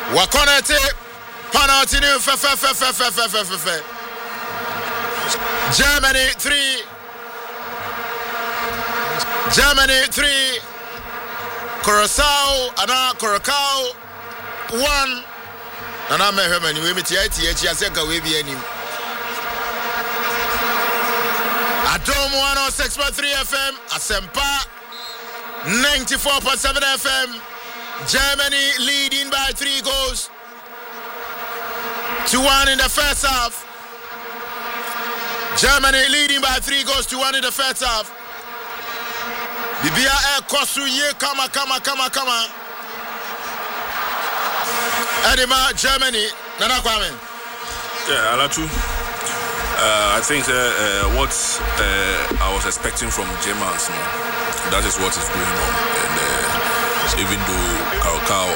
Wakonete penalty new Germany 3 Curacao 1 and I'm a we meet here Atom 106.3 FM, Asempa 94.7 FM. Germany leading by 3 goals to 1 in the first half. Germany leading by 3 goals to 1 in the first half. Bibia Kosu ye kama. Edema Germany. Nana Kwame. Yeah, Alatu. I think what I was expecting from Germans, that is what is going on. And even though Curacao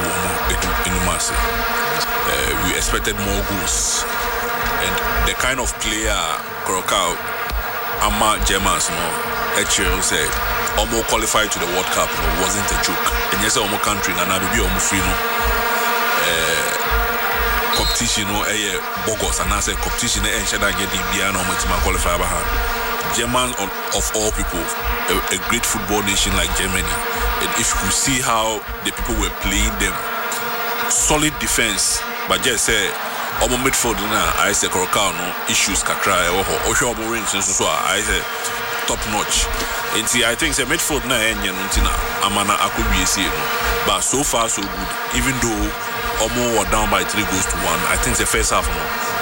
we expected more goals. And the kind of player Curacao, Germans, actually said, almost qualified to the World Cup, wasn't a joke. And yes, almost country, and I be almost free, competition Bogos and I say competition and Shada get the Biano qualify. German of all people, a great football nation like Germany. And if you see how the people were playing them, solid defense, but just say midfield I say Curacao issues kakra or range so I say top notch. And see I think the midfield Amana but so far so good, even though Omo were down by 3 goals to 1. I think the first half,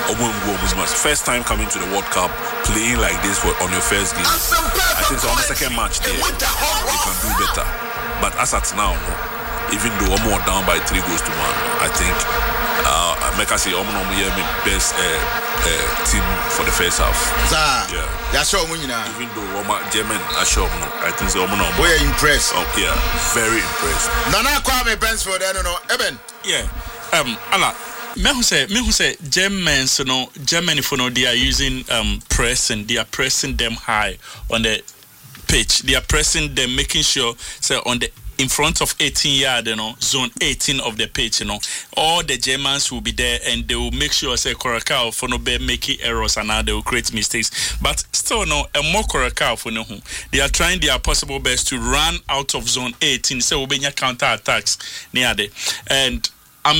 first time coming to the World Cup, playing like this on your first game. I think it's on the second match there. You can do better. But as at now, even though Omo were down by 3 goals to 1, I think make us say Omo best team for the first half. Yeah, even though German are sure, I think so. We're impressed. Oh yeah, very impressed. Nana Kwame Pensford, I don't know. Eben. Yeah. Allah. Me who say Germany for no, they are using pressing. They are pressing them high on the pitch. They are pressing them, making sure on the in front of 18 yard, zone 18 of the pitch, all the Germans will be there and they will make sure Curacao for no be making errors and now they will create mistakes. But still a more Curacao for no. They are trying their possible best to run out of zone 18. So we'll be counter attacks near there. And I'm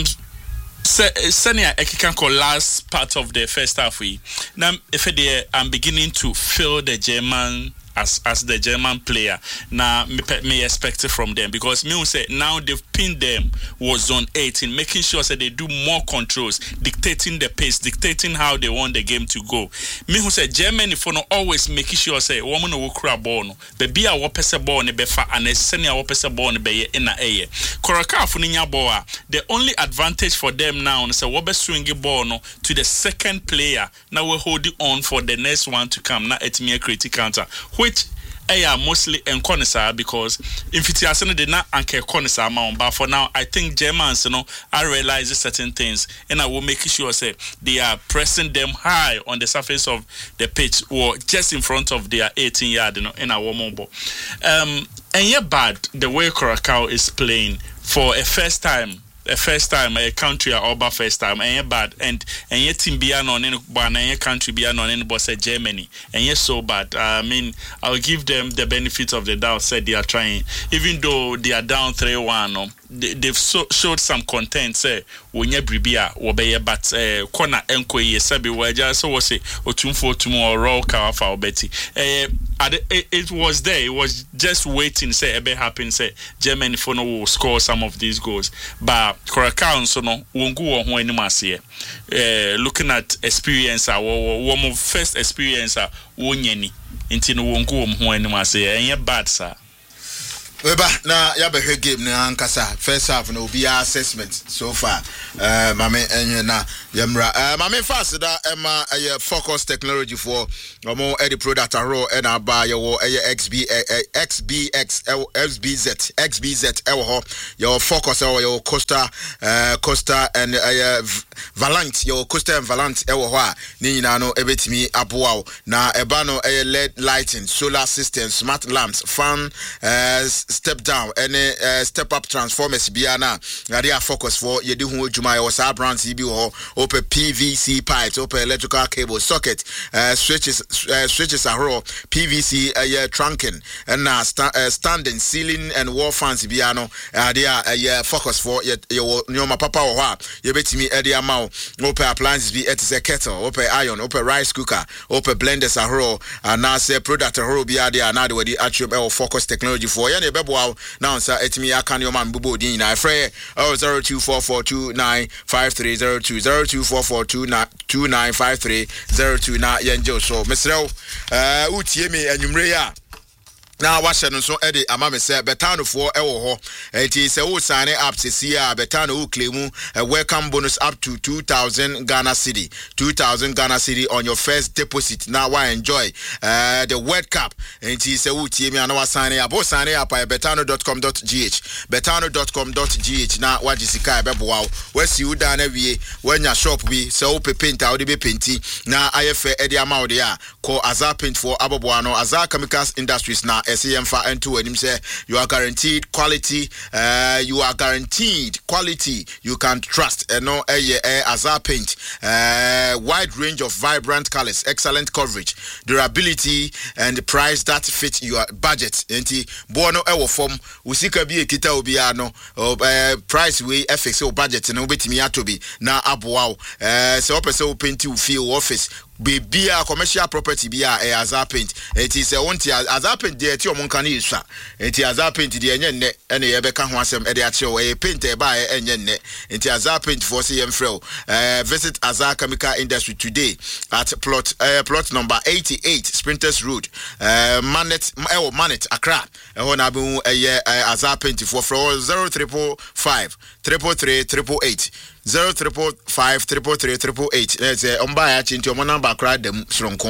Senia Ekikanko last part of the first half. Now if I'm beginning to feel the German as the German player now me expect it from them because me will say now they've pinned them was zone 18 making sure that they do more controls dictating the pace dictating how they want the game to go. Me who say Germany for no always making sure say woman will cry ball no baby a wopese ball ne befa and senior wopese ball ne be in na eye Curacao for nya ball the only advantage for them now is say wobe swing ball no to the second player now we hold it on for the next one to come now it me create counter which mostly enconisa because Infitiasene did not anchor conisa amount, but for now I think Germans I realize certain things and I will make sure say they are pressing them high on the surface of the pitch or just in front of their 18 yard in our mobile. And yet bad the way Curacao is playing for a first time a country or first time and bad and yet team be on any country be on any boss Germany and yet so bad. I mean I'll give them the benefit of the doubt said they are trying even though they are down 3-1 they've showed some content say when you bribia wobeye but corner enko ye sabi waja so was say otumfo tumo raw kafa obeti it was there it was just waiting say ebe happen say Germany for no will score some of these goals but Curacao so no wongu wo ho anim ase looking at experience wo first experience wonyani nti no wongu wo ho anim ase enye bad sir. Weba na yabe game na ankasa first half no be assessment so far mame enye na yemra mame fast da ema focus technology for omo edit product aro and aba your XBZ ho your focus or your Costa and Valant your Costa and Valant ho a ni nyina no ebetimi aboa na eba no LED lighting solar system smart lamps fan step down any step up transformers biana area focus for yedi hu adwuma was our brands bi ho open PVC pipes open electrical cable socket switches ahoro PVC trunking and standing ceiling and wall fans biano area focus for your nyoma papa wo ha ye betimi e dia ma open appliances bi it is a kettle open iron open rice cooker open blenders ahoro na say product ahoro bi ade na de wadi attribute focus technology for ye na bebo now sir etimi aka nyoma mbubo din na frɛ 0244295302 0244295302 na yenjo so mesrew utie me anwumre ya na wahye no so ede amame se betano for ewo ho enti se wo sign up se ya betano wo claim welcome bonus up to 2000 Ghana cedi 2000 Ghana cedi on your first deposit. Now why enjoy the World Cup enti se wo tie me na wa sign up by betano.com.gh betano.com.gh na wajisika ebeboa wasi uda na wie wanya shop bi se wo pepenta wo de be penti na ayefe ede amount ya call Azar Paint for aboboa no Azar Chemicals Industries na SEMFA and2 and him say you are guaranteed quality you can trust no Azar Paint wide range of vibrant colors, excellent coverage, durability and the price that fit your budget enti bono ewo form usika bi ekita obi ano price we fx your budget no betimi atobi na aboa se opese o paint you feel office be a commercial property be a Azar Paint. It is a one Azar Paint de ti omon kan yesa. Enti Azar Paint de enye nne ene ye beka ho asem e de a che o e paint e ba enye nne. Enti Azar Paint for CM Frel. Visit Azar Chemical Industry today at plot number 88 Sprinters Road. Manet Accra. E ho na be Azar Paint for 0345 333 0345 Ombaya chinti omo number cry dem sronko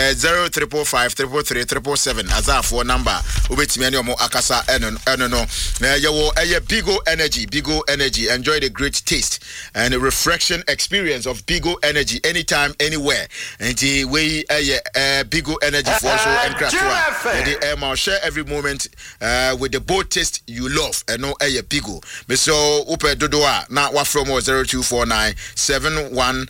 0345 Azar for number obetimi ani omo akasa eno no yewo Bigo Energy enjoy the great taste and the refreshing experience of Bigo Energy anytime anywhere and the way Bigo Energy for so and craft the share every moment with the bold taste you love and no Bigo me so upe dodoa na wa from 0249 71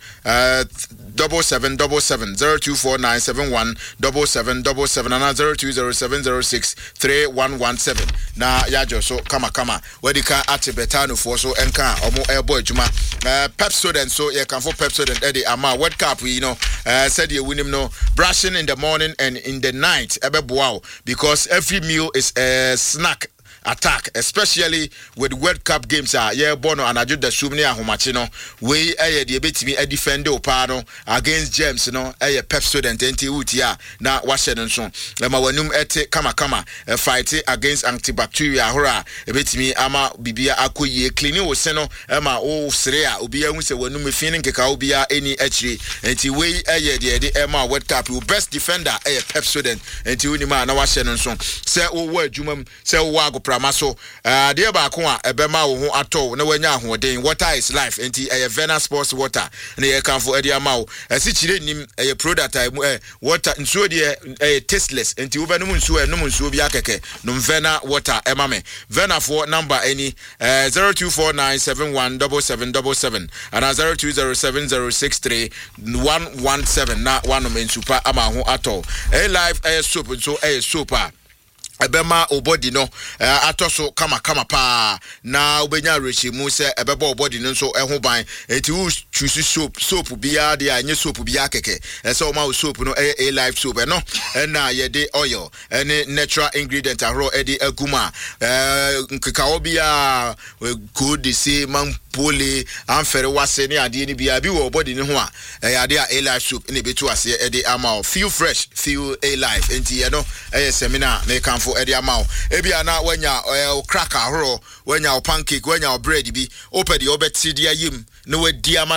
7777 0249 71 7777 and 020706 3117 na yajo so kama where the car at Betano for so enka omo airboy juma Pepsodent so you can for Pepsodent Eddie ama World Cup you know said you win him no brushing in the morning and in the night wow because every meal is a snack attack, especially with World Cup games bono and aju the sumni ahomachi no we the betimi e defend opano against James no Pepsodent enti utia na wahye no so lema wanum ete kama fight against antibacteria hora betimi ama bibia akoyie clean wo se no ma o sere a obi ahu se wanum fini nkeka obi a eni achiri enti we the ma World Cup best defender Pepsodent enti unima na wahye no so se wo adwumam se wo ago Maso, dear Bakua, a Bema who ato, no one who water is life, and a Vena Sports water, and they come for Eddie Mao. As it him a product, water and so dear a tasteless, and to Venumunsu and Numunsubiake, Num Vena water, Emame. Vena for number any 0249717777 and 0207063117, not one of super Amahu ato. A live a soup and so a super. Ebema obody no atoso kama pa na obenya rechi mu se ebeba obody no so eho ban enti u choose soap bia de anye soap bia keke ese o ma soap no a life soap no na ye de oil any natural ingredient ahro e de aguma nkeka obia good dey say man pole amfere wase ne ade ni bia bi wo body ne ho a ade a life soap ne betu ase e de ama feel fresh feel a life enti ye no seminar na kan for edi amount ebia na wanya cracker horo wanya pancake wanya bread bi opedi obeti dia yim no we diama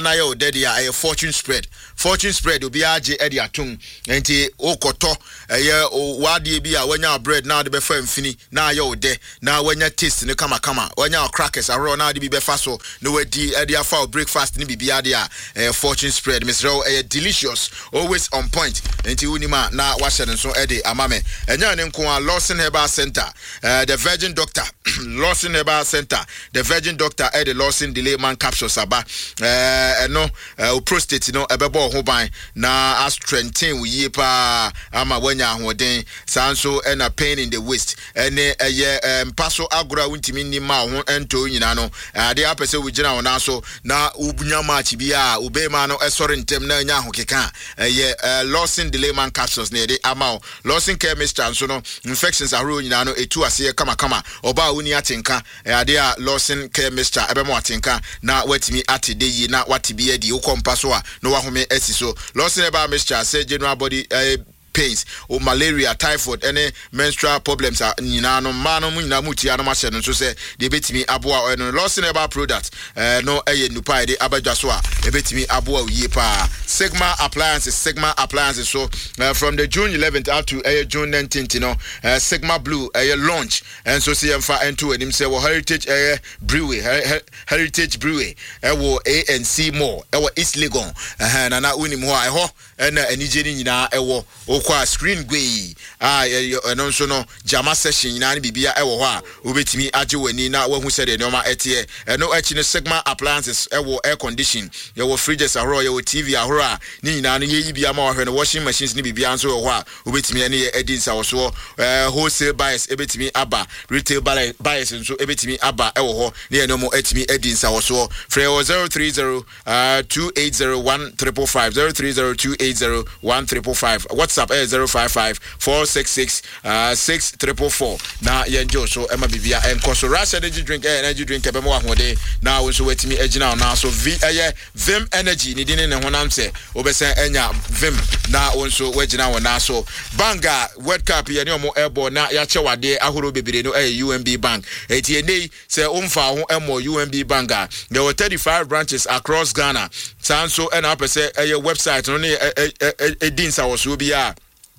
na yo dedi a fortune spread obi age edi atum enti okoto wade bi a wanya bread na de be fa mfini na yo de na wanya taste ne kama wanya crackers ahro na de bi be fa so na wadi edi afa breakfast ni bibia de a fortune spread misro delicious always on point enti unima na wahye nso edi amame enya ne nko a Lawson Herbal Center the Virgin Doctor Lawson Herbal Center the Virgin Doctor edi Lawson Delayman capsules aba no prostate no ebebo ho ban na strengthen we pa ama wanya ahoden sanso na pain in the waist ene mpaso agora wuntimi ni ma ho ento nyina no ade apese we gina wona so na ubunya match bia ubema no esore ntem na nya ho keka Lawson Delayman capsules na de ama Lawson chemist anso no infections ahro nyina no etu ase kama oba woni atenka ade a Lawson chemist ebemo atenka na watimi atede yi na watibia di ukompa so a no wahome asiso Lawson Herbal mixture say general body pains or malaria, typhoid, any menstrual problems are nyina mano nyina muti ano mahye no so say de betimi aboa no Lawson Herbal product no nupa de abadwaso a betimi aboa yie pa Sigma appliances so from the June 11th out to June 19th Sigma Blue launch and so see emfa ento anim say Heritage Brewery wo ANC Mall East Legon na unim ho na anigeri nyina kwa screen gwe eno nso no jama session nyina bibia ho a obetimi age wani na wahu se de noma etie eno achi ne Sigma appliances air condition fridges ahoro TV ahoro a ni nyina no yeyi bia ma wahwe no washing machines ni bibia nso ho a obetimi ene ye edins awoso wholesale buyers ebetimi aba retail buyers nso ebetimi aba ho ne eno mo etimi edins awoso free 030 2801555 030280155 WhatsApp 055-466-6344 na yenjo so ema bibia enkoso Russia energy drink ebemo ahode na wonso wetimi agina na so Vim energy ni dine ne honam se obesen enya Vim na wonso wagina wona so Banga World Cup ye ne omo airborne na ya chewade ahoro bebere no UMB Bank etie nei se omfa ho emo UMB Banga there were 35 branches across Ghana sanso ena apese website no ne edinsa wo so bia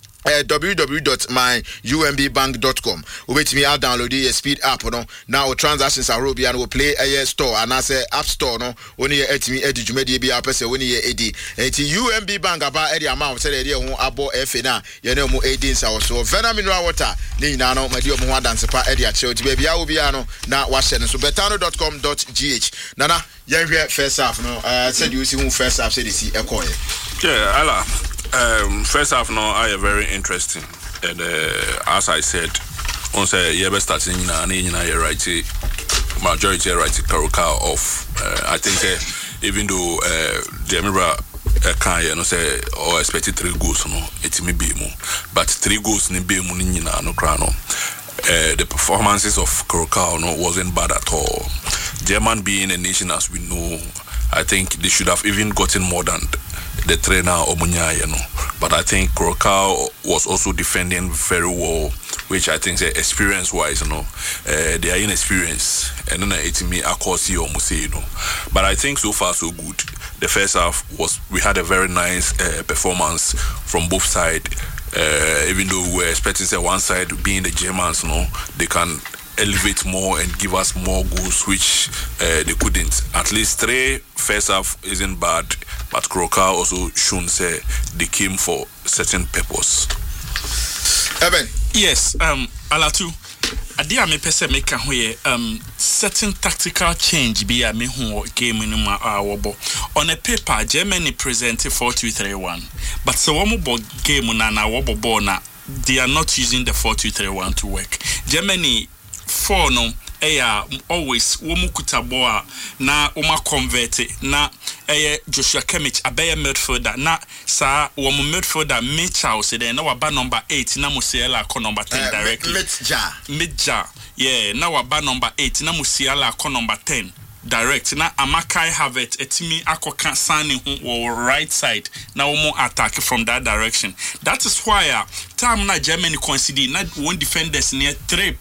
www.myumbbank.com obetimi a download the speed app no now transactions are robia no play store and as app store no oni etimi edijumedi bia pese oni edi enti UMB Bank aba edi amount say dey ho abo efe na ye na mo edin sa so Vena mineral water ni nyina no madi omo ho adanse pa edi a che oti bia obia no na wahye no so betano.com.gh nana yenhwe first half no said you see who first half say dey see ekoye ala first half now are very interesting and as I said on say you best starting you right majority right Carolca of I think even though Demira can say or expected 3 goals no it may be more but 3 goals ni be mu ni no crano the performances of Carolca no wasn't bad at all. German being a nation as we know, I think they should have even gotten more than the trainer Omunya, but I think Krokau was also defending very well, which I think experience wise, they are inexperienced, and then it's me Akosi or Muse, but I think so far so good. The first half we had a very nice performance from both sides, even though we were expecting one side being the Germans, they can elevate more and give us more goals, which they couldn't. At least 3 first half isn't bad, but Krokau also shown say they came for certain purpose. Eben. Yes, Alatu. Adia me pese make ho ye certain tactical change be a me ho game in my wobo. On a paper Germany presented 4-2-3-1, but so one more game na wobo ball na they are not using the 4-2-3-1 to work. Germany 4 no always womukuta boa na uma convert na Joshua Kimmich abeye midfielder na sa womu midfielder Mitchell say then na waba number 8 na Musiala ko number 10 directly Mitja yeah na waba number 8 na Musiala ko number 10 direct na Amakai Havertz etimi akoka sani hu right side na womu attack from that direction. That is why time na Germany concede na one defenders near 3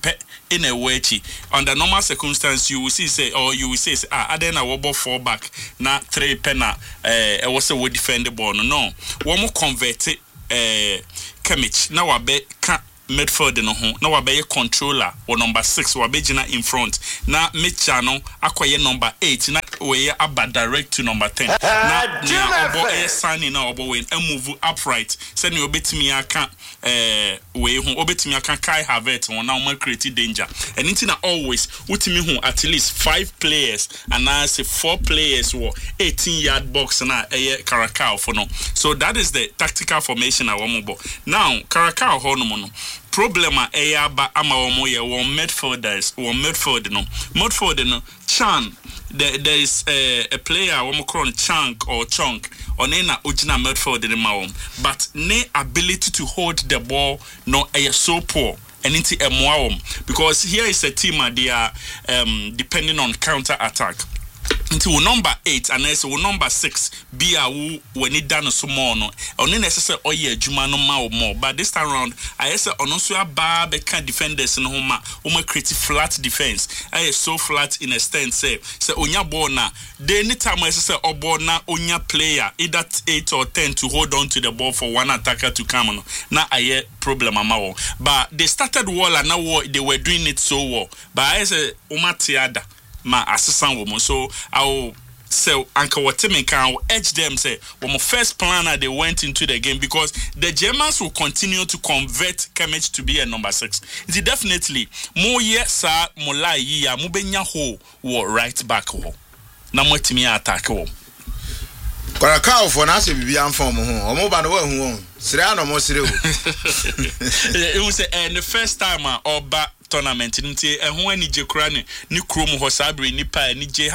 in a wedgie. Under normal circumstance, you will say I then I will 4 back, not 3 penna, was a would defend the ball. No, one more convert it, Kimmich. Now I bet midfield no ho na wabe controller or number 6 wabe gina in front na Mitcha no akwaye number 8 na we aba direct to number 10 na obo signing na obo we move upright say ne obetimi aka we ho obetimi aka Kai Havertz won na o create danger and it na always utimi ho at least 5 players and I say 4 players wo 18-yard box na Caracao for no. So that is the tactical formation I want mo. Now Caracao ho no problema ba ama omo ye one midfield no Chan there is a player omo call Chunk or Chunk on na original midfield in ma but ne ability to hold the ball no so poor and into because here is a team they are depending on counter attack. Into number 8 and also number 6 be a when it done so more no only necessary juma no more but this time around I say also a bar can defenders in home create flat defense I so flat in a stance say onya ball na they anytime I say ball na onya player either 8 or 10 to hold on to the ball for one attacker to come on na I problem ama but they started well and now they were doing it so well but I say tiada ma assistant woman so I will say Uncle Watimi can edge them say when first planner they went into the game because the Germans will continue to convert Kimmich to be a number 6. It is definitely more yes Molai ya mubenya ho wo right back ho na Watimi attack ho Caracao for na se bibia form ho omo ba no wa hu sire no mo sire wo it was the first time oba tournament nti ehun ani je kura ni krom ho sabre ni pa ni je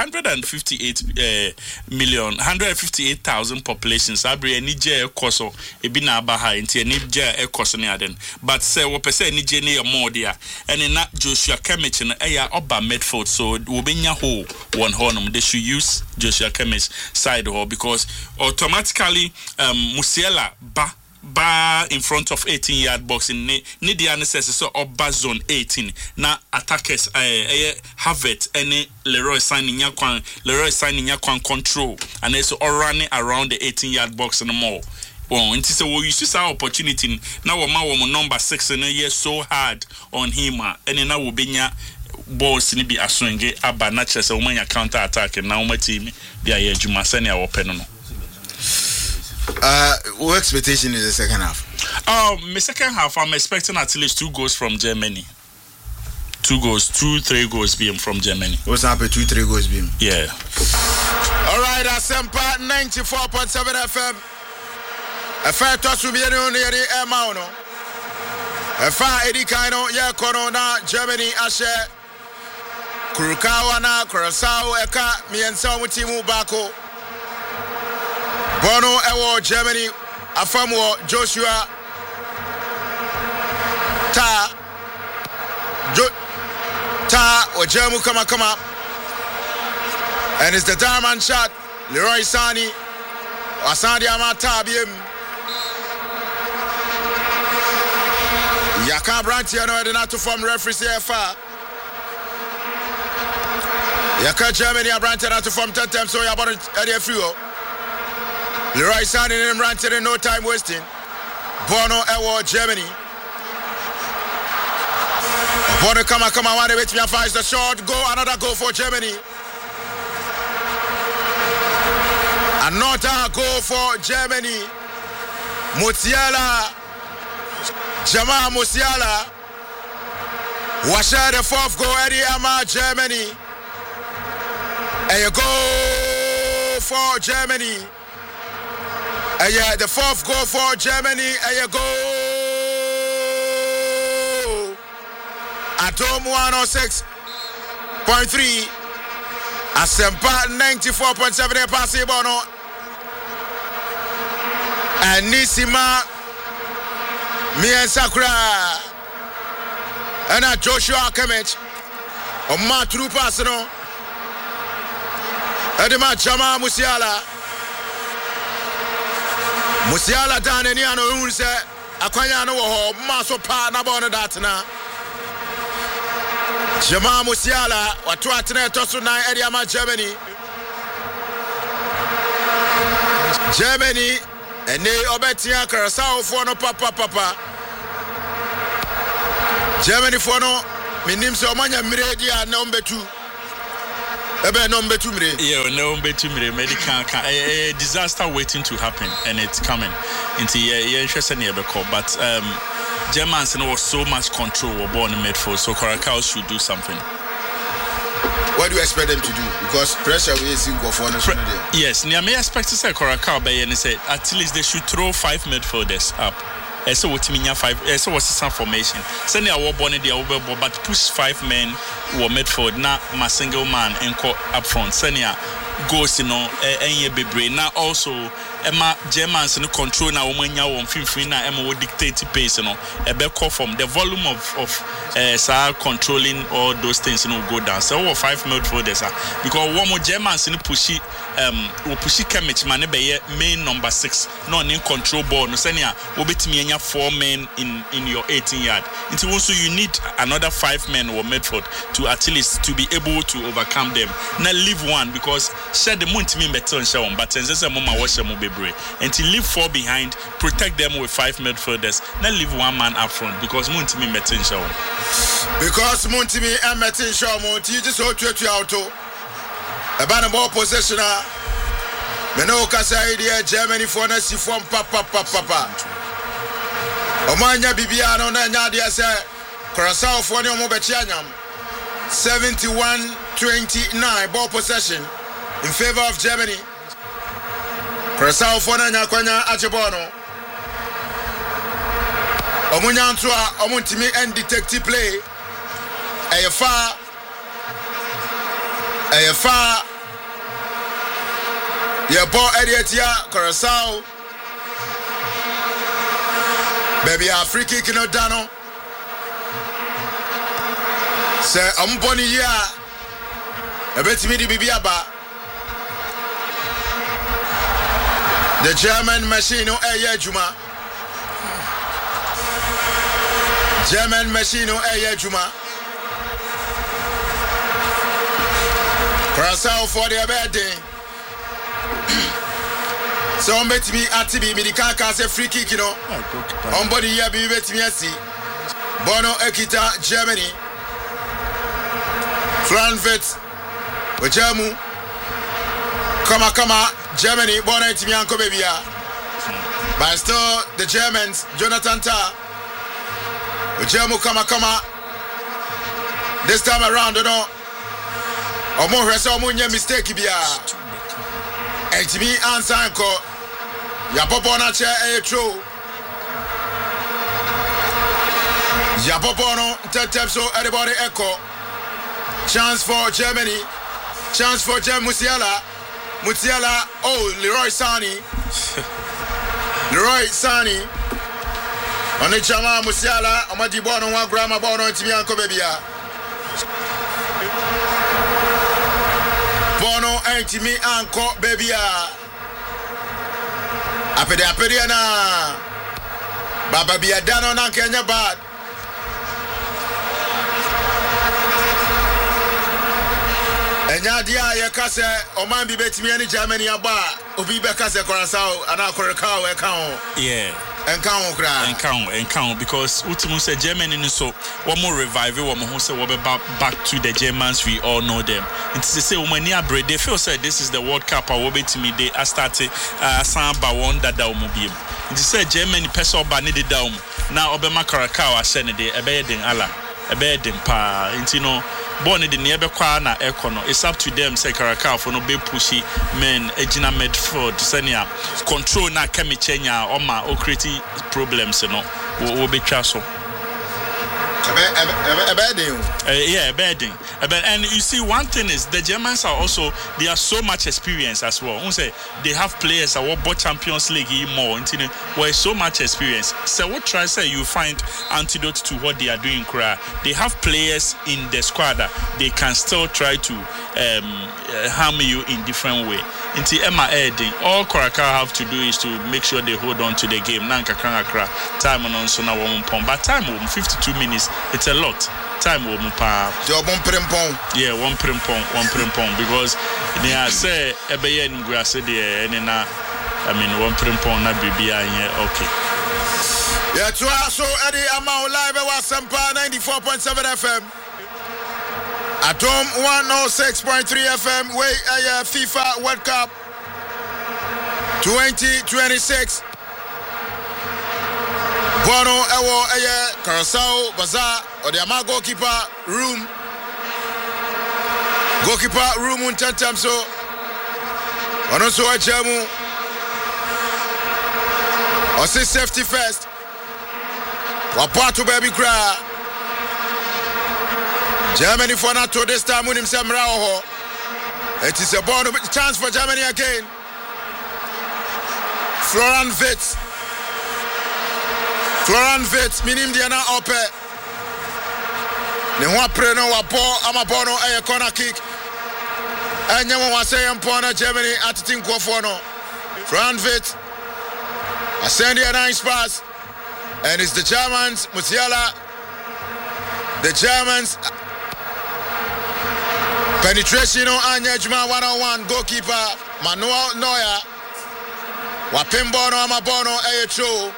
158,000 population sabre ni je ekoso ebi na aba ha nti ni je ekoso ni aden but say wo pese ni je ne more dia ene na Joshua Kimmich na eya oba midfield so wo benya ho one honum they should use Joshua Kimmich side ho because automatically Musiala ba in front of 18-yard box in ni the necessary so oba zone 18 na attackers Havertz any Leroy signing yakwan control and also running around the 18-yard box and more. Well, and so we use our opportunity now we number 6 and year so hard on him and now we be balls ni be aswinge aba na chese we man counter attack and now my team be a juma send our open no. What expectation is the second half? My second half, I'm expecting at least 2 goals from Germany. 3 goals being from Germany. What's happened? 2-3 goals being? Yeah. All right, Asempa 94.7 FM. A fair toss to be any Emauno. A fair Eddie Kino, Corona, Germany, Ashe, Kurukawa, Curacao, Eka, me and Samutimu Bako. Bono Ewo Germany Afamwo Joshua Ta or Germu Kama and it's the diamond shot Leroy Sani Asandi Amata Bim Yaka Brantiano and not to form referee CFA Yaka Germany Brantiano not to form 10 times so about Eddie Frio Leroy Sani and Brantiano no time wasting Bono Ewo Germany Bono Kama one which me finds the short goal another goal for Germany another goal for Germany Musiala Jamal Musiala was the 4th goal Eddie Ama Germany a goal for Germany the 4th goal for Germany a goal Atom 106.3 Asempa 94.7 Pasi Bono and Nisima Mien Sakura and Joshua Kimmich on my true personal Edema Jama Musiala down in Yano Unse Aquayano Maso Pa Nabona Datana Jamal Musiala watu atene tosu na Ediama Germany. Germany ene obetia Curaçao for no papa. Germany for no minim se omanya mredia na ombetu. Ebe no ombetu mre. Yeah, no ombetu mre medical a disaster waiting to happen and it's coming. Into interested in but Germans was so much control were born in midfield, so Curaçao should do something. What do you expect them to do? Because pressure we see go for national day. Yes, I may expect to say Curaçao by and say at least they should throw 5 midfielders up. So what mean 5? So what's some formation? Send your war born but push 5 men who midfield now my single man and call up front. Send your goals be brain now also. Emma Germans no control na omanya won finfin na Emma wo dictate pace no e be call from the volume of controlling all those things no go down. So 5 midfielders because one more Germans no pushy Kemich man be main number 6 no in control ball no senia wo betimi anya 4 men in your 18 yard. Until also you need another 5 men or midfield to at least to be able to overcome them. Now leave one because share the moon to me better show but sense mama wash them and to leave 4 behind, protect them with 5 midfielders, not leave 1 man up front because Muntimi Metin show. Because Muntimi and Metin show, you just hold to auto. A banner ball possession. Meno Casa idea, Germany for Nessie from Papa. Omanya Bibiano Nadia said, Curaçao for no Mobetianam 71-29 ball possession in favor of Germany. Curaçao for Nyakwanya Achebono. Omunyantua, Omuntimi and detective play. Ayefa. Your ball Edietia, Curaçao. Baby, a free kick no dano. Say, Boni ya. A bit me the Bibiaba. The German machine no Eye Juma. German machine no Eye Juma. Curaçao for the birthday. So on bet me at me the car say free kick, you know. On body here be bet me see. Bono Ekita Germany. Frankfurt Wajamu. Come Germany born to me uncle baby. But still the Germans Jonathan Tah. Wajamu come. This time around, you know. Omo hwese omo nya mistake bia. And to me answer uncle. Ya popo na che true. Ya popo no tep so everybody echo. Chance for Germany. Chance for Musiala. Oh, Leroy Sani. On the Chama Musiala, Amadi Bono, one grandma Bono, Timianco Babia. Bono, and Timi Anco Babia. Apediana Baba Biadano na Kenya bad. Enyadia ya kase Oman betimi ani Germany aba obi be kase Curaçao ana Curaçao e kan. Yeah. Encounter because ultimately say Germany so one more revival one more say back to the Germans we all know them. And to say when they feel say this is the World Cup I will be to me they started samba one that mobile. And to say Germany person ba need down now Obama Curaçao a send the ebeden ala ebeden pa intino born in the nearby corner econo. It's up to them say Curaçao for no be pushy men ejina midfield senior control na kemichenya or ma o create problems will be chaso. Bedding. And you see, one thing is the Germans are also they are so much experience as well. They have players that will Champions League more. Where so much experience. So what try say you find antidote to what they are doing. They have players in the squad that they can still try to harm you in different way. All Curaçao have to do is to make sure they hold on to the game. Time on so now but time 52 minutes. It's a lot. time wo mu pa. Jo bon prempon. Yeah, one prempon because they are say ebeye ngrase de ene na I mean one prempon na bibia here okay. Yeah, so Eddie Amau live at Wasampa 94.7 FM. Atom 106.3 FM. Way FIFA World Cup 2026. Bono Ewo Curacao Bazaar or the Ama goalkeeper room. Goalkeeper room on 10 times so. And also a Jamu. Or say safety first. Wapatu baby cry. Germany for NATO this time with himself Rauho. It is a bonus chance for Germany again. Florian Wirtz. Florian Wirtz minim diana ope. Ne ho apreno wapo amabono a corner kick. Anyamo wa say empona Germany atitin kwofo no. Florian Wirtz. Send a nice pass. And it's the Germans, Musiala. The Germans. Penetration on Anyejma 1-on-1. Goalkeeper Manuel Neuer. Wapimbono Amabono Ayetro.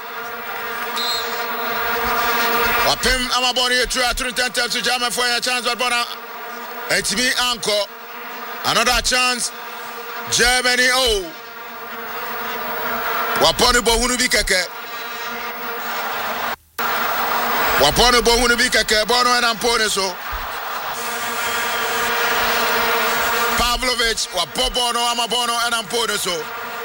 Wapim Amabono Ayetro. I turn 10 times to German for a chance. But Bona. HB Anko. Another chance. Germany. Oh. Waponi Bohunu Bikeke. Waponi Bohunu Bikeke. Bono and Ampone so. Pavlovic. Wapobono Amabono and Ampone so.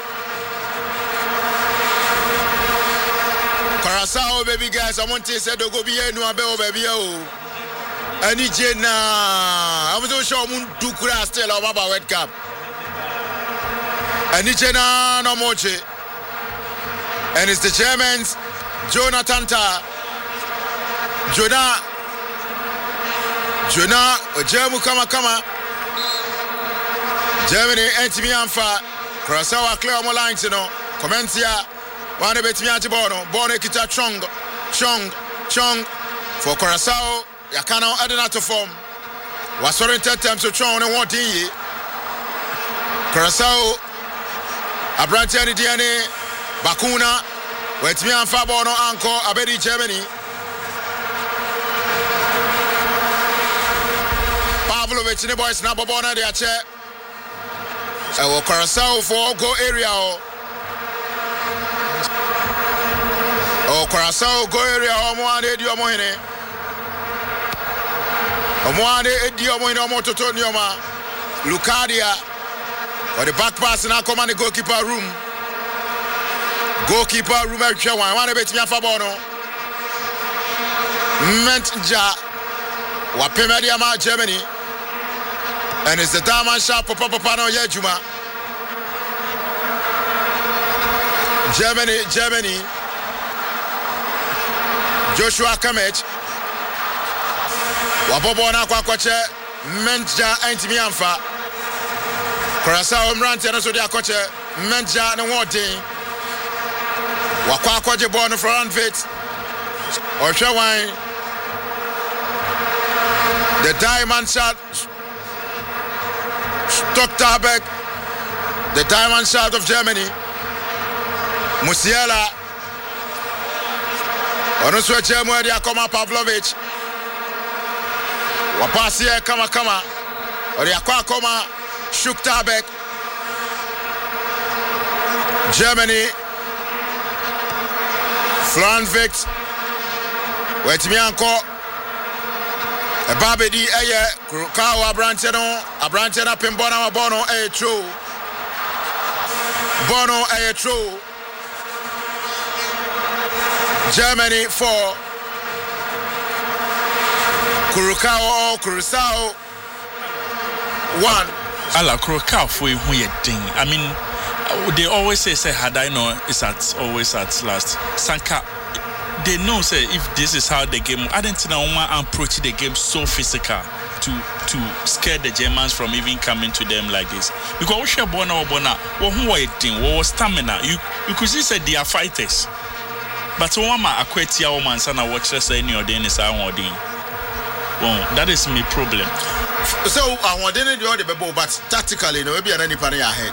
Curacao baby guys. I want to say to go be here no abeo baby oh. Ani Jena. I'm so sure Mundu Kura still over World Cup. Ani Jena no moche. And it's the Germans, Jonathan Tah. Jonah, Germu kama. Germany, Antimi Anfa. Curacao clear more lines, you know. Comencia, one of it, Bono, Kita Chong. For Curacao, Yakano Adena to form. Was sorry 10 times to Chong and 1 year. Curacao, Abrantiani DNA. Bakuna, with me and Fabono Anko, Abedi Germany. Pavlovic in the boys, Nababona, their chair. Curacao for go area. Curacao go area, Omoane Diomohine. Omoane Diomohine, Omototonioma, Lucadia, or the back pass in our command goalkeeper room. Goalkeeper Ruben Chewan, one bit me Fabono. Mentja Wapemediama Germany. And it's the Daman Sharp Papa Yejuma. Germany. Joshua Kamech. Wapobona Kwakwache. Mentja Antimianfa. Curacao Mranti and so their coach. Mentja no more thing. Wakwaje born from Wirtz. Oshawine. The diamond shot. Stoktabek. The diamond shot of Germany. Musiala. Onuswe Chemwe dia koma Pavlovic. Wapasie kama. Odia kwa koma Stoktabek. Germany. Florian Wirtz. Wait me anko. A babedi Curacao Abranteno Pimbona Bono true. Bono true. Germany 4. Curacao 1. Ala Curacao for who you ding. I mean, they always say had I know it's always at last. Sanka, they know say if this is how the game. I didn't know one approach the game so physical to scare the Germans from even coming to them like this. Because we share bona, who are eating, what was stamina. You could see say they are fighters. But one ma akwetia woman sana watch say any ordain is our ordain. Well, that is my problem. So I want to do the ball, but tactically, no, maybe any party ahead.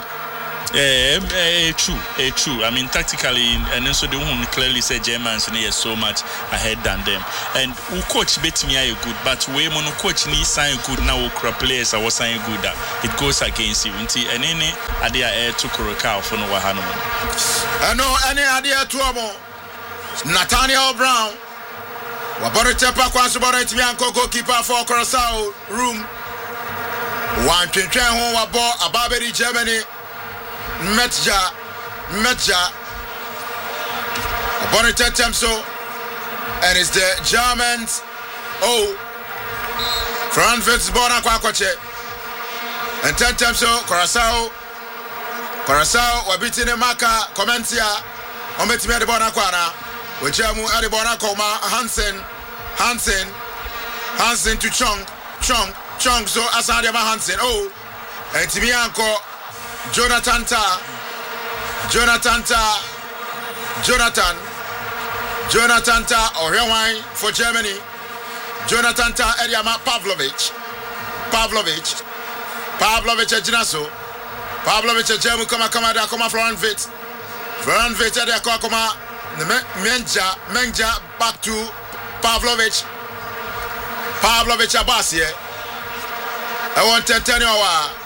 True. I mean, tactically, and also the one clearly said Germans are so much ahead than them. And who coach bet me are good, but we mono coach ni sign good now. Players are sign good. It goes against you. And any idea to Kurokao for no wahano. I know any idea to amo. Nathaniel Brown. Wabore tepa kwa subore timi anko goalkeeper for Curaçao room. One twentwen ho wabo ababeri Germany. Metja. Wabore tetemso. And it's the Germans. Oh. Frankfurt's born kwa kwache. And tetemso Curaçao wabitine maka Comencia. Ometimi de bona kwa na. Wejemu Adibona Koma Hansen to Chong so Asadema Hansen. Oh, and Timianko Jonathan Ta Orewine for Germany. Jonathan Ta Ediama Pavlovich Ejinaso. Pavlovich Ejemu Koma Florent Vit Edia Koma Menja back to Pavlovich Abasie. I want to tell you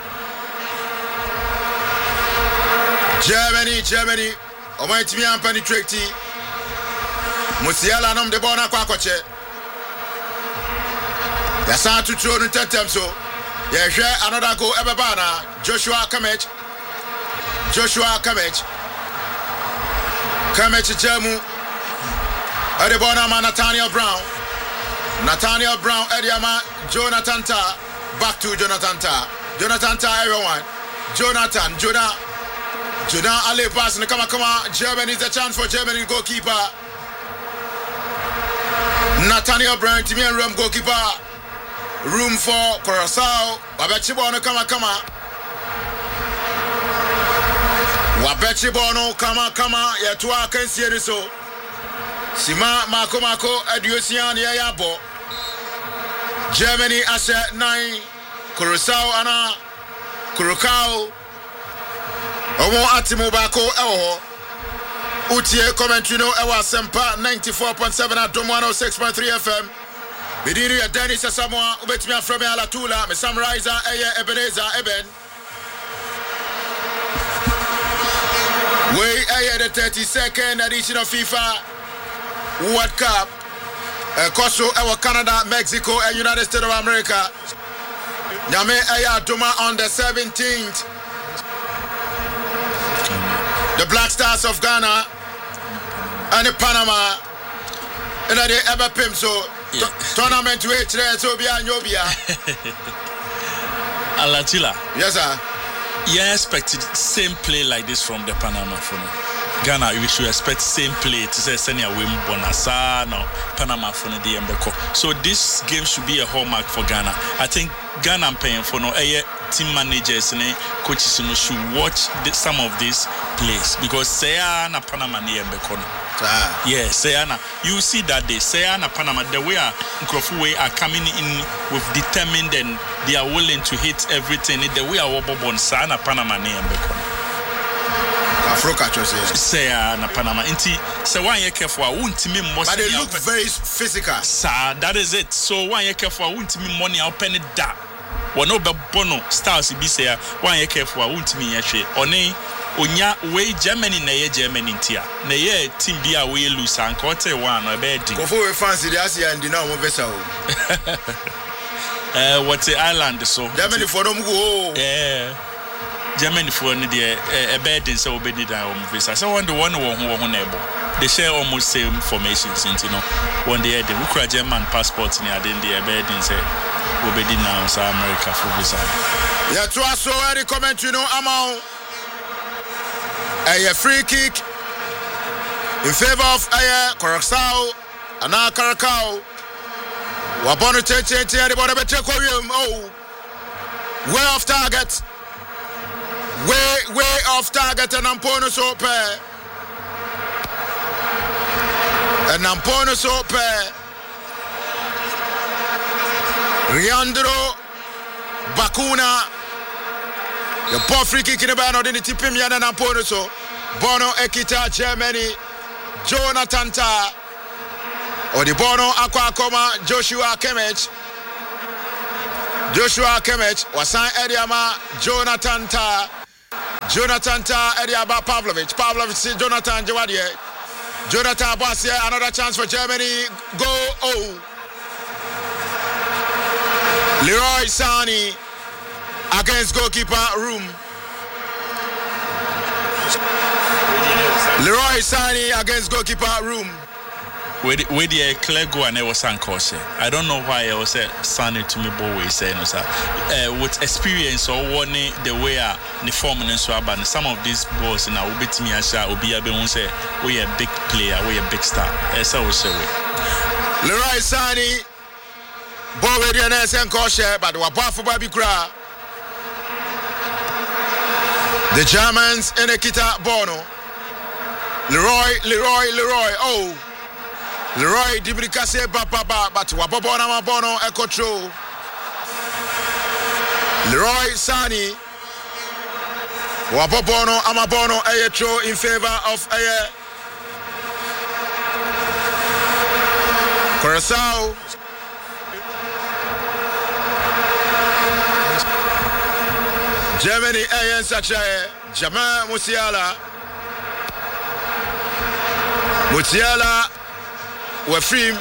Germany. Omaiti mi penetrate. Musiala nom de bona kwa koche. Ya sa to throw no tetem so. Ya hwe another goal ebebana Joshua Kimmich Jemu Adibona ma Nathaniel Brown Ediama Jonathan Ta back to Jonathan Ta everyone Jonah Ali pass and come Germany is a chance for Germany goalkeeper Nathaniel Brown Timi and room goalkeeper room for Curaçao Wabechibona kama yetua kansie ni so Sima mako Adiosian yabo Germany ase 9 Curaçao omo atimu bako ewo utie commentary no ewa sempa 94.7 at 106.3 FM bidiri ya Dennis Samoa ubetimi aframe ala tula me summarizer Ebenezer Eben we the 32nd edition of FIFA World Cup Koso ewa Canada, Mexico and United States of America. Nyame Duma on the 17th. The Black Stars of Ghana and the Panama and the ever pim so tournament we today so be Nyobia. Alatila. Yes sir. Yeah, expected same play like this from the Panama from Ghana. We should expect same play to say senior win bonasa no Panama from the Mbeko. So this game should be a hallmark for Ghana. I think Ghana and paying for no team managers and coaches should watch some of these plays because Sayana Panama near Mbeko. Yes, Sayana. You see that they Sayana Panama the way Nkrofu are coming in with determined and they are willing to hit everything. The way our Bobon Sayana Panama near Mbeko. Sayana Panama. Inti say one year careful. Won't me more. But they look very physical. Sir, that is it. So one year careful. Won't me money. I'll penny that. One no bono stars be say 1 year careful. Won't me actually. One. Onya we Germany na ye Germany ntia na ye team bia we lose and quarter one or bed Kofo we fancy the Asia and now mo vessel what the island so Germany for no go Germany for no there a bed in so obedi down visa so one the one who neighbor they share almost same formations you know one day the Ukraine German passport in the bed in say obedi now so America for visa yeah to us so any comment you know amount a free kick in favor of Curaçao and Caracao. Wabono Tete the bottom of oh, way off target. Way off target and Ampono Sope. And Ampono Sope. Leandro Bakuna. The ball free kick in the ball, the tipim yana na pono so. Bono Ekita Germany. Jonathan Ta. Or the Bono Aqua Koma Joshua Kimmich. Joshua Kimmich. Wasan Ediama Jonathan Ta. Jonathan Ta Ediaba Pavlovic. Pavlovic Jonathan Jawadie. Jonathan Bassier. Another chance for Germany. Go. Oh. Leroy Sani against goalkeeper Room. Leroy Sani against goalkeeper Room. With the clear goal and it was unconscious. I don't know why I was Sani to me boy saying with experience or warning the way the form and so on. Some of these balls in our bit me as will be able to say we a big player, we a big star. As I was saying. Leroy Sani. Ball ready and Koshe, but we're for Baby Kra. The Germans in Ekita Bono. Leroy. Oh, Leroy Dibrikase Baba, but Wabona Bono Ekotro. Leroy Sani. Wabobono Amabono Ayetro in favor of Aye. Curacao. Germany Ayen Sachaye, Jamal Musiala Wafrim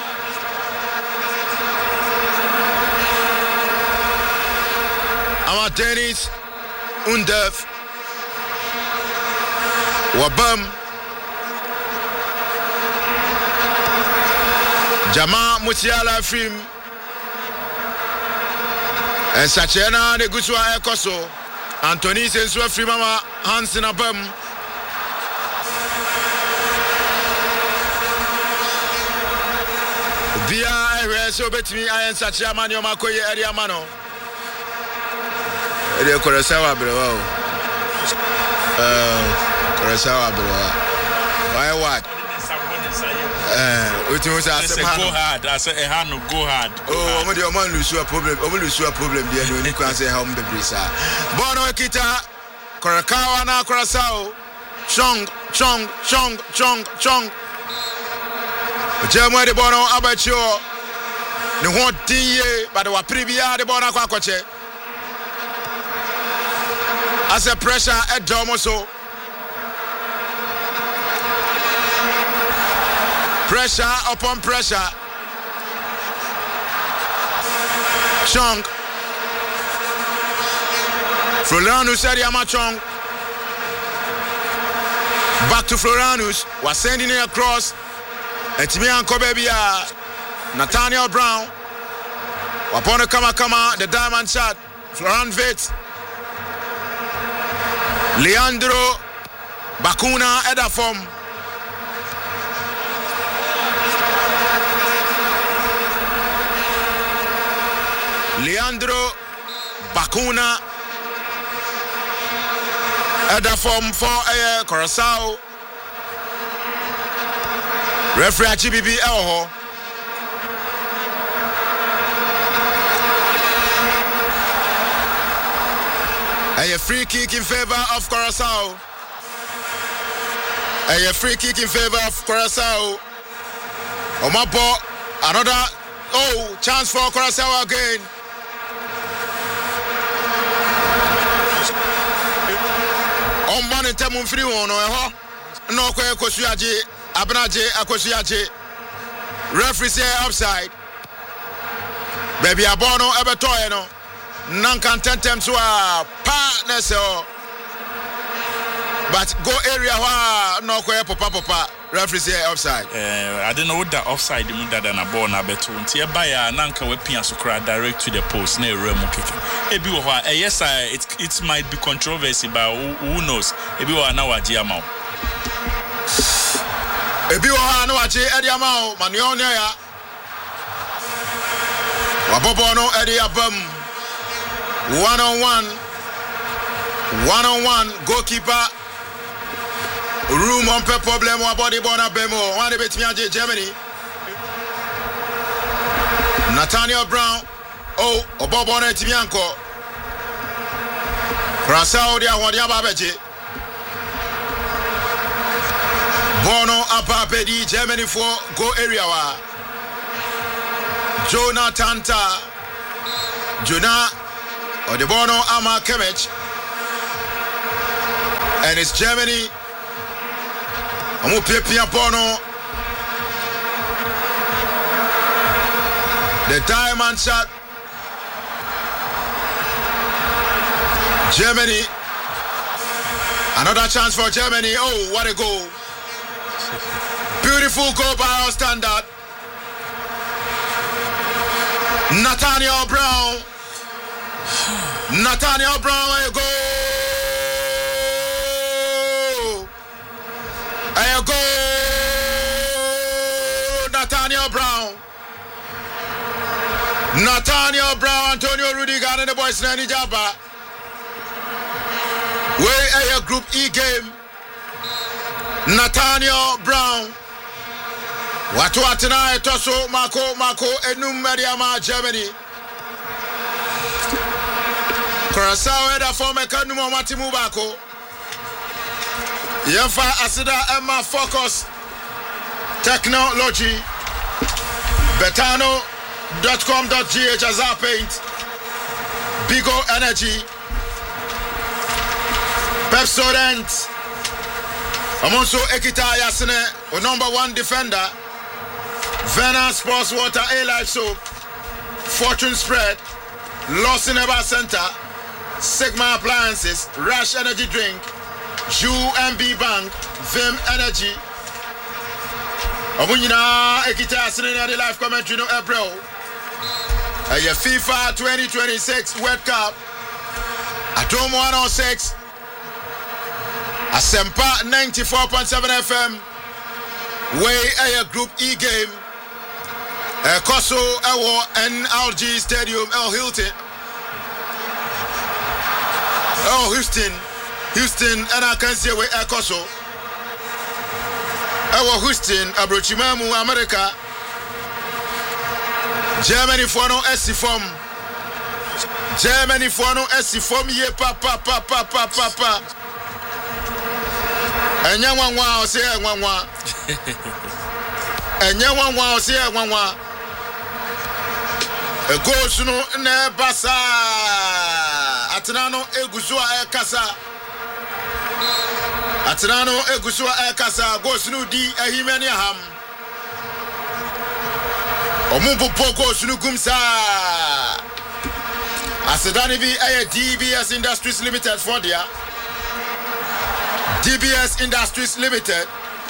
Ama Dennis Undef Wabam Jamal Musiala Frim and Sachena de Guswa Ekoso Anthony Sensua Frimama Hansen Abam Via so between I and Sachaman Yomakoye Ariamano Eddie Corasawa Brewa Corasawa Brewa why what? Go hard. I say go hard. Oh, I'm the man lose a problem. There you can say how the brisa. Bono Ekita, Curacao na Curacao, Chong. Germany de Bono Abacho. The one day, but the previa de Bono Quacoche. As a pressure at Domoso. Pressure upon pressure. Chong. Floranus Ariama Chong. Back to Floranus. Was sending it across. Etimian Kobebia. Nathaniel Brown. Wapona Kama, the diamond shot. Florent Vitz. Leandro Bakuna Edafom. Leandro Bakuna Edafom for Curacao. Referee GBB Elho. A free kick in favor of Curacao. A free kick in favor of Curacao. Omapo, another chance for Curacao again. On man in Tamun free one, no Kosuaji, Abnaje, Akosiaje. Referee say offside. Baby Abono Ebetoeno. Nankan tentem to a partners, but go area where no papa referee say offside. I don't know what that offside means that a ball na beto. Until by a nanka weapon so cry direct to the post near Remo kick. Yes, it might be controversy, but who knows? Ebi wa na waji amao. Ebi wa na waji edi amao manionya ya. Wabobono edi abam. One on one, goalkeeper. Room on per problem, one body bona bemo. One bit me Germany. Nathaniel Brown, Oh, Obobona Timianko. Rasao dia Wadia Babaji. Bono Apapedi, Germany for go area. Jonathan Ta. Jona Odebono Ama Kemech. And it's Germany. Amu Pia Bono. The diamond shot. Germany. Another chance for Germany. Oh, what a goal. Beautiful goal by our standard. Nathaniel Brown. Nathaniel Brown, a goal. A goal. Nathaniel Brown. Nathaniel Brown, Antonio Rudiger, and the boys Nani Jabba. Way a Group E game. Nathaniel Brown. Watu atina Toso Mako Enum Mediama Germany. Curacao header for Mekanumo Matimu Bako. Yefa Asida Emma Focus Technology. Betano.com.gh as our paint. Bigo Energy. Pepsodent. Amonso Ekita Yasine, number 1 defender. Vena Sports Water A-Life Soap. Fortune Spread. Lost in Ever Center. Sigma Appliances. Rash Energy Drink. UMB Bank. Vim Energy. Amunyina Ekita Yasine na the live commentary no April. A FIFA 2026 World Cup. Atom 106. Asempa 94.7 FM. Way a Group E game. Koso Ewo NLG Stadium El Hilton. Oh, Houston, and I can see where Koso. Ewo Houston, Abrochimamu, America. Germany for no SC form. Germany for no SC form. Ye papa. Enyanwa say enyanwa. Enyanwa say enyanwa. A goes no ne basa. Atinano egusua ekasa. Atinano egusua ekasa goes no di ehimeni ham. Omumpo goes no gumsa. Asedani bi DBS Industries Limited for dia. DBS Industries Limited.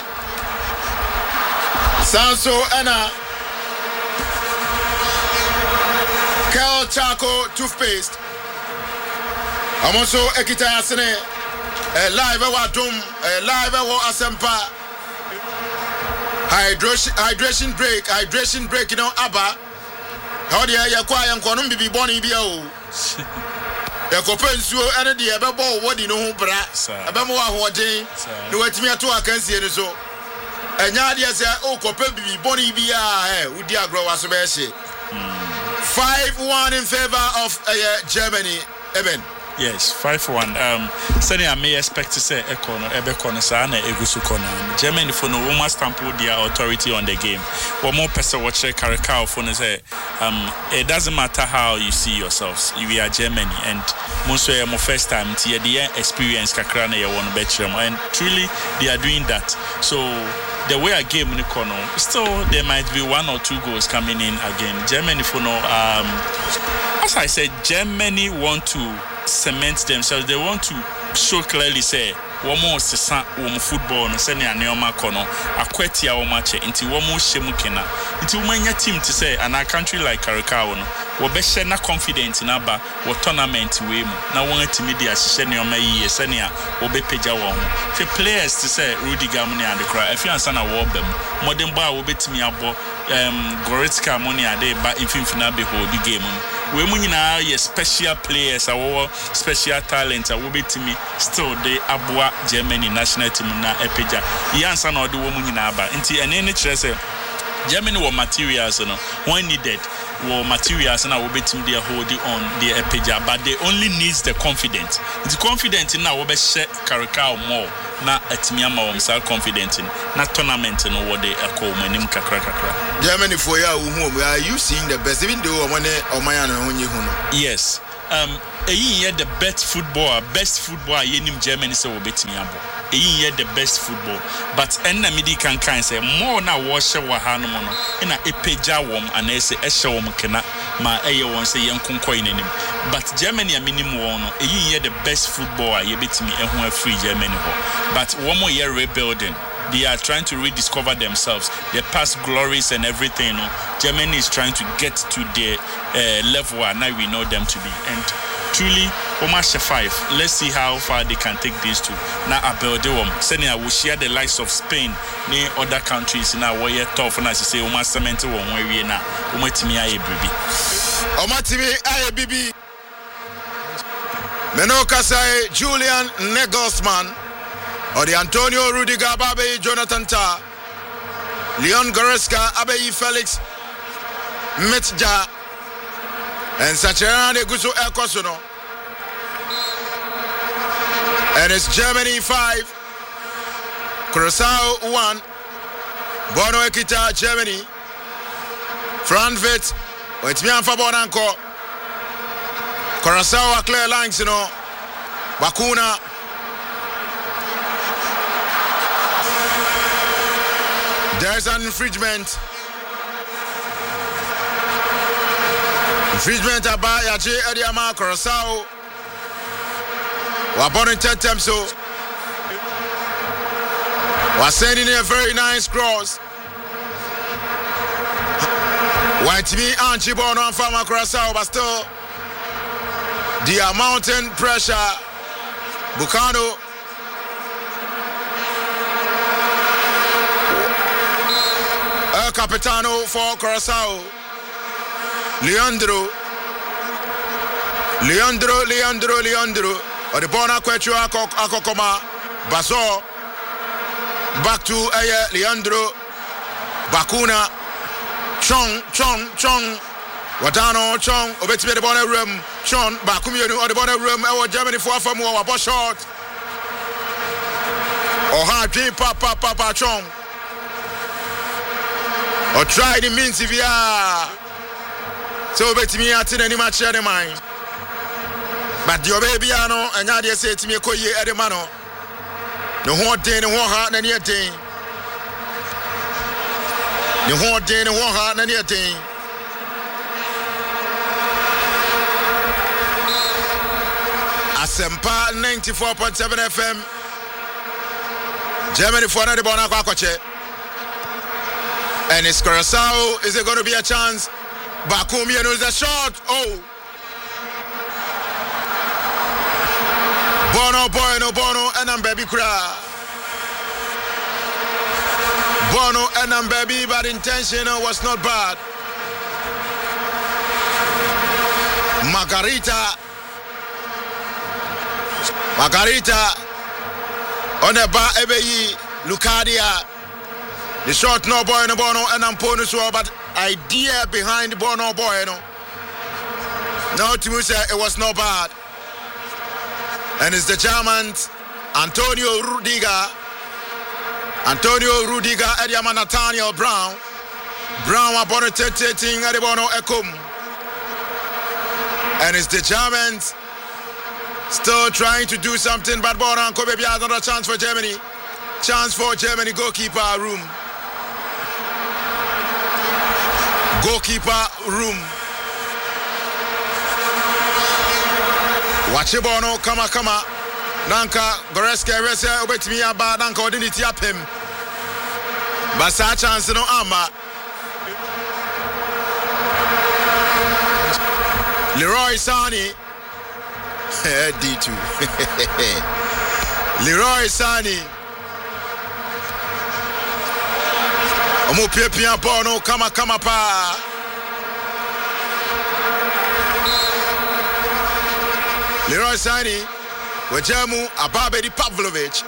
Sanso Anna. Kel Chaco Toothpaste. Amonso Ekita Yasine. Live wa Dum. Live wa Asempa. Hydration break. You know, Abba. How do you acquire and Konum Bibi Bonnie Bio? Yakopensuo ene de ebebo wodi no ho bra ebemo wa hoje no watimi ato akansi ene so enya de se o kope bibi boni bia udi agro waso be hye 5-1 in favor of Germany. Eben. Yes, 5-1. Sani I may expect to say Ebekono Sana Egusu Kona. Germany for no woman stamp their authority on the game. One more person watch Caracao for say it doesn't matter how you see yourselves. You are Germany and most of your first time to the experience Kakrana you want to bet them and truly they are doing that. So the way a game in the corner, still there might be 1 or 2 goals coming in again. Germany for no as I said, Germany want to cement themselves. They want to show clearly say one more football no say na neoma kono akwatia wo match nti wo mo hyemu kena nti wo manya team to say and a country like Caracao no wo be share na confidence na ba wo tournament we mu na won atimi dia hye neoma yiye se ne a wo be pagya wo ho the players to say Rudiger money and the cry if you answer na wo bem modern ba wo betimi abo Goretzka money ade ba infimfina be hold the game we mu nyina ye special players our special talent wo betimi still they aboa Germany national team na epeja yansa na ode wo mu nyina aba nti ene ne kire se Germany were materials no when needed war materials and I will bet him they are holding on the epija, but they only needs the confidence. It's confident in our best share Karaka more. Na etimiama omsa confident in na tournament no what they call my name kakra. Germany for ya who are you seeing the best even though one or my own. Yes. The best football yenim Germany say will bet me abo. The best football. But enna midi can say more na wash wa hanu mono. Ina epeja wom and say esha wom kena ma eye won say yankunko inenim. But Germany a minimum one the best football ye bet me ehun free Germany ho. But one more year rebuilding. They are trying to rediscover themselves, their past glories and everything. Germany is trying to get to the level where now we know them to be. And truly, Omasha 5. Let's see how far they can take these two. Now, I build them. Saying I will share the likes of Spain, near other countries now where you're tough. And as you say, Oma Cement one where we are now. Omatimi aye bibi. Omatimi aye bibi. Menoka say Julian Nagelsmann. Or the Antonio Rudiger Abe Jonathan Tah, Leon Goretzka Abe Felix Metja, and Sacherane Gusu Ekosono. And it's Germany 5, Curaçao 1, Bono Ekita Germany, Frankfurt, Wetmian Fabonanko, Curaçao a clear lines, Bakuna. There's an infringement. Infringement about Yache Ediama Curaçao. We're born in 10 times, so we're sending a very nice cross. White me and Chibono and Farmer Curaçao, but still, the mountain pressure. Bucano. Capitano for Curaçao. Leandro. Or the Bona Quechu Akokoma. Baso. Back to Leandro. Bakuna. Chong. Wadano Chong. Obetime the Bona room. Chong. Bakumio or the Bona room. Our Germany for more. Wabosh short. Or hard dream Papa Chong. Or try the means if you are. So bet me at any match at the mind. But your baby and now they say to me, Koye at the mano. The whole day, the whole heart, and your thing. The whole day, the whole heart, and your thing. Asempa 94.7 FM. Germany for another Bonakwache. And it's Curaçao. Is it going to be a chance? Bakumia knows the shot. Oh. Bono, and I'm baby cry. Bono, and I'm baby, but intention was not bad. Margarita. On the bar, Ebeyi, Lucadia. The shot no boy no Bono and I'm Pono so but idea behind Bono boy no. Now to me say it was not bad. And it's the Germans Antonio Rudiger Ediama Nathaniel Brown upon a thing at the Bono Ekum. And it's the Germans still trying to do something, but Bono and Kobe has another chance for Germany. Chance for Germany goalkeeper room. Wachebono kama nanka Goretzka rese obetimi aba nanka odiniti apem basa chance no ama Leroy Sani D2 Leroy Sani Omo pia bono kama pa Leroy Sani Wajamu Ababedi Pavlovic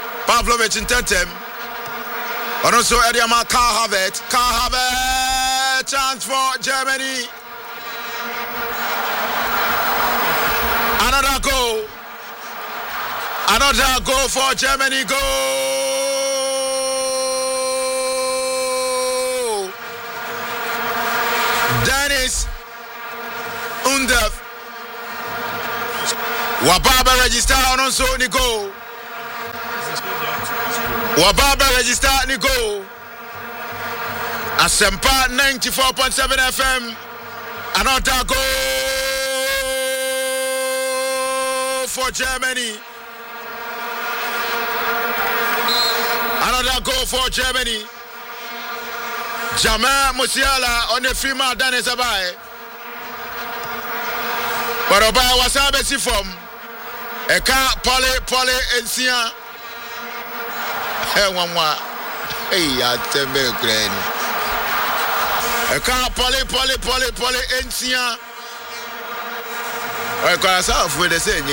in Tentem. And also Ediama Carl Havertz chance for Germany. Another goal. Another goal for Germany. Goal. Dennis Undav. Wababa register on so ni goal. Wababa register ni goal. Asempa 94.7 FM. Another goal for Germany. Another goal for Germany. Jamal Musiala on the female Dennis Abai. But Oba was a best from Eka Pole Ensia. Hey, one more. Hey, I tell me, Ukraine. Eka Pole Ensia. I call myself with the same.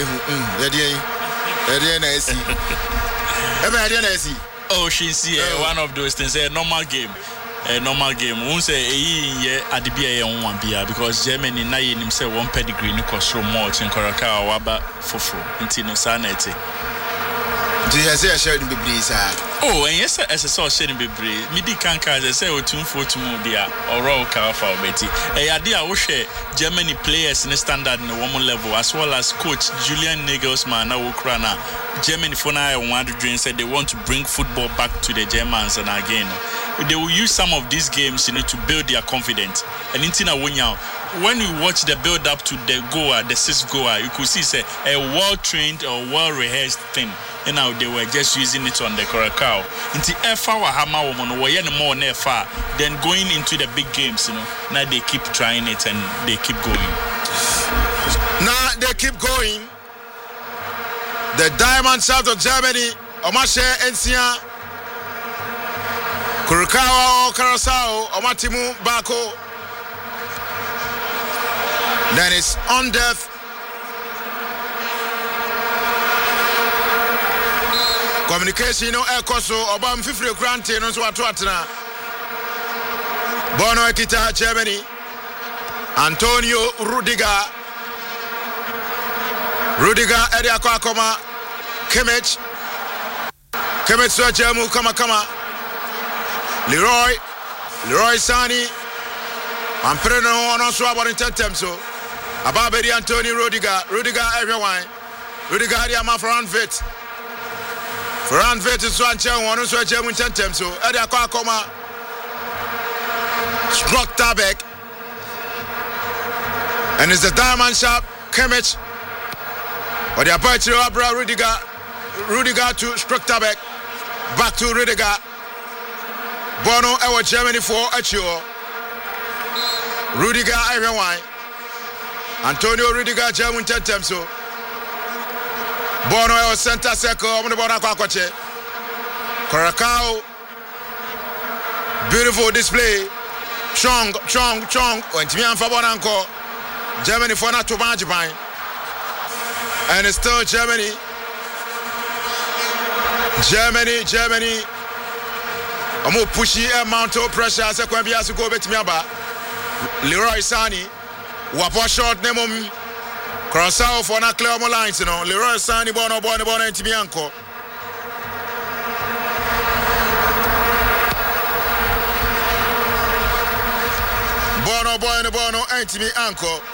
Oh, she's one of those things. A normal game. Won't say Adibia one beer because Germany na himself one pedigree ni kosro much in Koraka waba fofo intino sanete. Do you say a sharing bibli sir? Oh, and yes, as a saw sharing bibli. Midi kanka as I say o 2-4 dia or raw car for Betty. A idea we share Germany players in the standard in the woman level as well as coach Julian Nagelsmann na Ukraina. Germany for now want to dream said they want to bring football back to the Germans and again. They will use some of these games, to build their confidence. And when you watch the build up to the goal, the sixth goal, you could see say a well-trained or well-rehearsed thing. And now they were just using it on the Curacao. Into FA Wahama woman, more FA. Then going into the big games, now they keep trying it and they keep going. Now they keep going. The Diamond South of Germany, Omashe Ensia. Kurukawa Karasao Omatimu Bako. Then it's on death. Communication Ekoso Obam Fifri Grante no so atwatena. Bono Ekita Germany. Antonio Rudiger Edia Kwakoma Kimmich so Jemu kama Leroy Sani Ampreno no so about intentem so Ababedi Antonio Rudiger everyone Rudiger dia ma Fran Vit is one chair one so Jemu intentem so Edia Kwakoma struck Tabek and it's the diamond sharp Kimmich or the aperture Abra Rudiger to struck Tabek back to Rudiger. Bono our Germany for Achio. Rudiger everyone. Antonio Rudiger German tentem so. Bono our center circle on the Bona Kwakwache. Curacao. Beautiful display. Chong. When Timian Fabonanko. Germany for not to Banjibine. And it's still Germany. Amo pushy amount of pressure as a kwambia su go betimi aba. Leroy Sani wapo short nemom cross out for na clear mo lines Leroy Sani bono ntimi anko. Bono ntimi anko.